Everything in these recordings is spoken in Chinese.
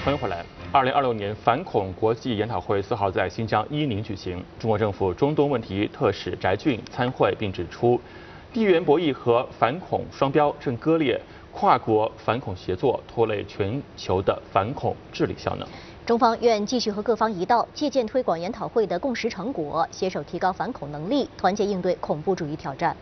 欢迎回来。2026年反恐国际研讨会4号在新疆伊宁举行，中国政府中东问题特使翟俊参会并指出，地缘博弈和反恐双标正割裂跨国反恐协作，拖累全球的反恐治理效能。 中方愿继续和各方一道，借鉴推广研讨会的共识成果，携手提高反恐能力，团结应对恐怖主义挑战。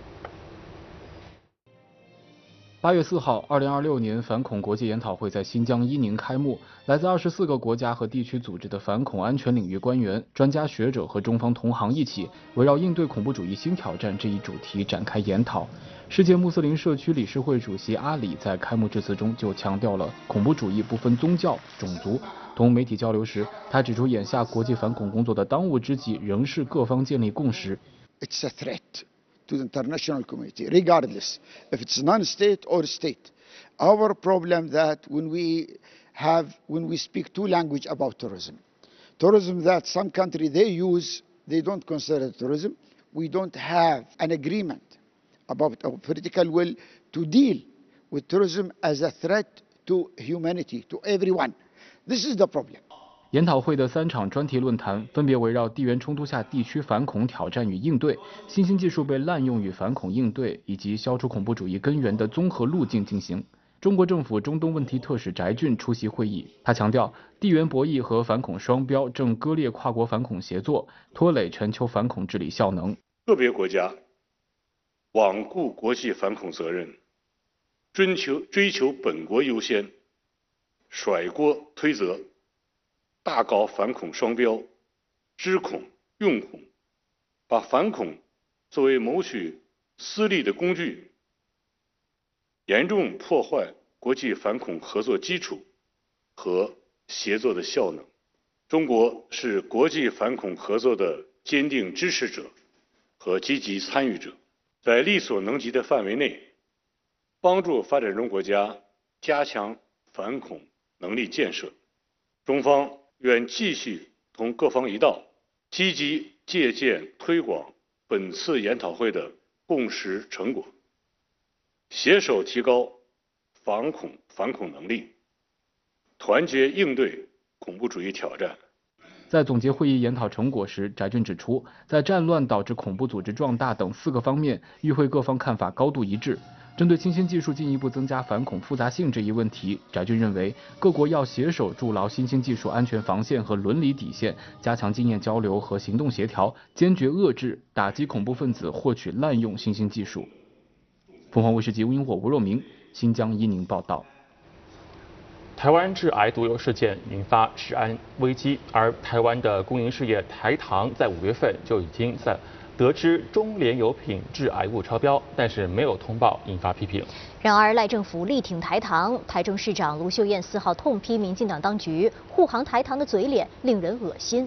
8月4号，2026年反恐国际研讨会在新疆伊宁开幕。来自24个国家和地区组织的反恐安全领域官员、专家学者和中方同行一起，围绕应对恐怖主义新挑战这一主题展开研讨。世界穆斯林社区理事会主席阿里在开幕致辞中就强调了恐怖主义不分宗教、种族。同媒体交流时，他指出，眼下国际反恐工作的当务之急仍是各方建立共识。 It's a threat to the international community, regardless if it's non-state or state. Our problem that when we speak two language about terrorism that some country they use, they don't consider terrorism. We don't have an agreement about our political will to deal with terrorism as a threat to humanity, to everyone. This is the problem. 研讨会的3场专题论坛分别围绕地缘冲突下地区反恐挑战与应对、新兴技术被滥用与反恐应对，以及消除恐怖主义根源的综合路径进行。中国政府中东问题特使翟俊出席会议，他强调，地缘博弈和反恐双标正割裂跨国反恐协作，拖累全球反恐治理效能。 个别国家罔顾国际反恐责任，追求本国优先，甩锅推责，大搞反恐双标，知恐用恐，把反恐作为谋取私利的工具，严重破坏国际反恐合作基础和协作的效能。中国是国际反恐合作的坚定支持者和积极参与者，在力所能及的范围内，帮助发展中国家加强反恐能力建设。中方愿继续同各方一道，积极借鉴推广本次研讨会的共识成果，携手提高反恐能力，团结应对恐怖主义挑战。 在总结会议研讨成果时，翟俊指出，在战乱导致恐怖组织壮大等4个方面，与会各方看法高度一致。针对新兴技术进一步增加反恐复杂性这一问题，翟俊认为，各国要携手筑牢新兴技术安全防线和伦理底线，加强经验交流和行动协调，坚决遏制、打击恐怖分子获取滥用新兴技术。凤凰卫视及吴英火、吴若明，新疆伊宁报道。 台湾致癌毒瘤事件引发食安危机，而台湾的公营事业台糖在5月份就已经得知中联油品致癌物超标，但是没有通报，引发批评。 然而，赖政府力挺台糖，台中市长卢秀燕4号痛批民进党当局护航台糖的嘴脸令人恶心。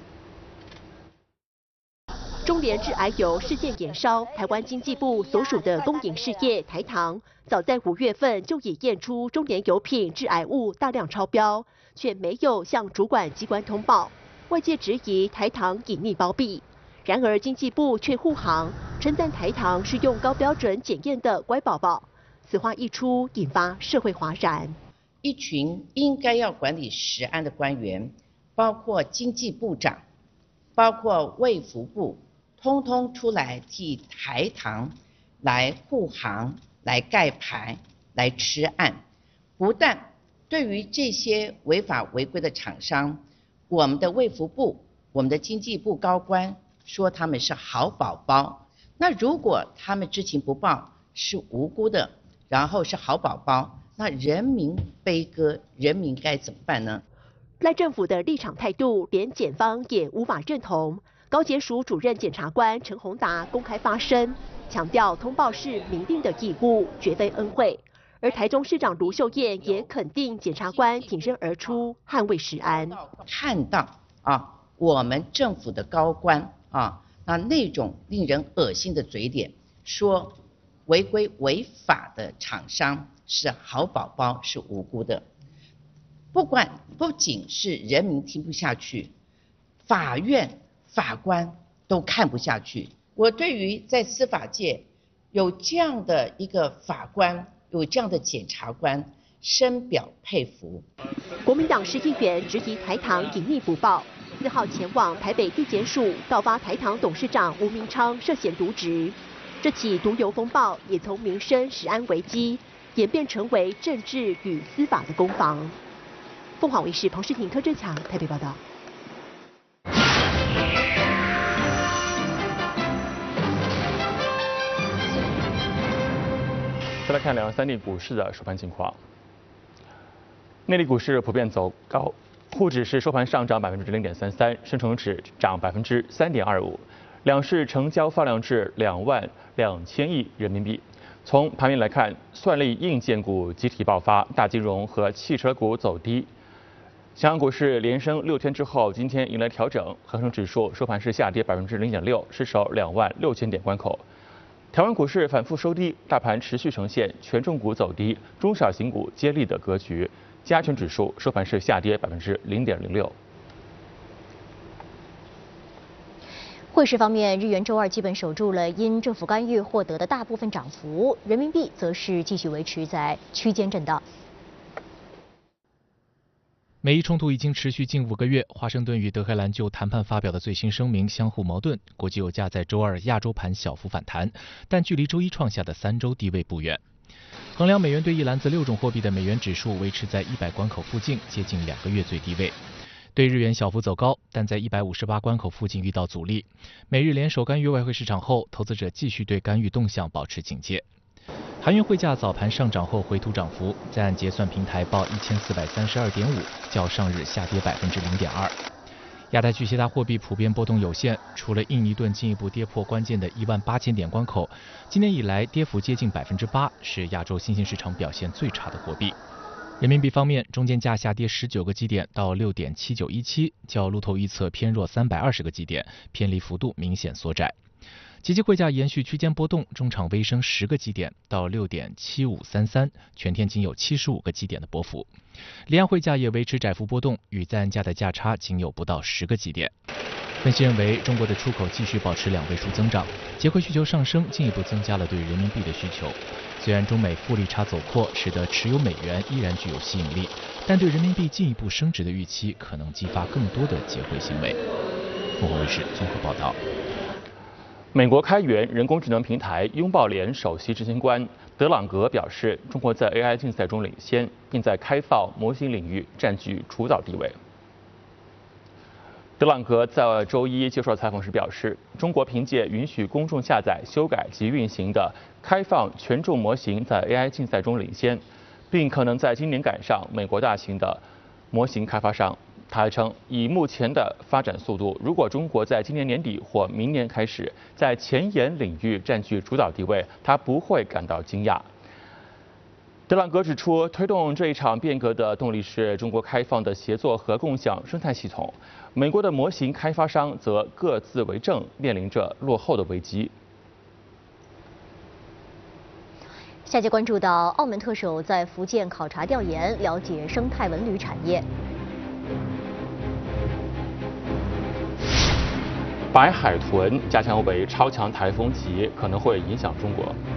中联致癌油事件延烧，台湾经济部所属的公营事业台糖，早在5月份就已验出中联油品致癌物大量超标，却没有向主管机关通报，外界质疑台糖隐匿包庇。然而经济部却护航，称赞台糖是用高标准检验的乖宝宝。此话一出，引发社会哗然。 一群应该要管理食安的官员，包括经济部长，包括卫福部，通通出来替台糖来护航、来盖牌、来吃案。不但对于这些违法违规的厂商，我们的卫福部、我们的经济部高官说他们是好宝宝，那如果他们知情不报，是无辜的，然后是好宝宝，那人民悲歌，人民该怎么办呢？ 赖政府的立场态度，连检方也无法认同。高检署主任检察官陈宏达公开发声，强调通报是民定的义务，绝非恩惠。而台中市长卢秀燕也肯定检察官挺身而出，捍卫食安。 看到我们政府的高官那种令人恶心的嘴脸，说违规违法的厂商是好宝宝，是无辜的。不仅是人民听不下去，法院法官都看不下去。我对于在司法界有这样的一个法官，有这样的检察官，深表佩服。 国民党市议员质疑台糖隐匿不报。4号前往台北地检署告发台糖董事长吴明昌涉嫌渎职。这起毒油风暴也从民生食安危机演变成为政治与司法的攻防。凤凰卫视彭世婷、柯志强台北报道。 再来看两岸三地股市的收盘情况。内地股市普遍走高，沪指是收盘上涨0.33%，深成指涨3.25%，两市成交放量至22000亿人民币。从盘面来看，算力硬件股集体爆发，大金融和汽车股走低。香港股市连升6天之后，今天迎来调整，恒生指数收盘是下跌0.6%，失守26000点关口。台湾股市反复收低，大盘持续呈现权重股走低、中小型股接力的格局。加权指数收盘是下跌0.06%。 汇市方面，日元周二基本守住了因政府干预获得的大部分涨幅，人民币则是继续维持在区间震荡。 美伊冲突已经持续近5个月，华盛顿与德黑兰就谈判发表的最新声明相互矛盾。国际油价在周二亚洲盘小幅反弹，但距离周一创下的3周低位不远。衡量美元兑一篮子6种货币的美元指数维持在100关口附近，接近2个月最低位。对日元小幅走高，但在158关口附近遇到阻力。美日联手干预外汇市场后，投资者继续对干预动向保持警戒。韩元汇价早盘上涨后回吐涨幅，在岸结算平台报1432.5，较上日下跌0.2%。亚太区其他货币普遍波动有限，除了印尼盾进一步跌破关键的18000点关口，今年以来跌幅接近8%，是亚洲新兴市场表现最差的货币。人民币方面，中间价下跌19个基点到6.7917，较路透预测偏弱320个基点，偏离幅度明显缩窄。即期汇价延续区间波动，中场微升10个基点到6.7533，全天仅有75个基点的波幅。离岸汇价也维持窄幅波动，与在岸价的价差仅有不到10个基点。分析认为，中国的出口继续保持2位数增长，结汇需求上升进一步增加了对人民币的需求。虽然中美负利差走扩，使得持有美元依然具有吸引力，但对人民币进一步升值的预期可能激发更多的结汇行为。凤凰卫视综合报道。 美国开源人工智能平台拥抱联首席执行官德朗格表示，中国在 AI 竞赛中领先，并在开放模型领域占据主导地位。德朗格在周一接受采访时表示，中国凭借允许公众下载、修改及运行的开放权重模型，在 AI 竞赛中领先，并可能在今年赶上美国大型的模型开发商。他还称，以目前的发展速度，如果中国在今年年底或明年开始在前沿领域占据主导地位，他不会感到惊讶。德朗格指出，推动这一场变革的动力是中国开放的协作和共享生态系统，美国的模型开发商则各自为政，面临着落后的危机。 下节关注到澳门特首在福建考察调研，了解生态文旅产业。 白海豚加强为超强台风级，可能会影响中国。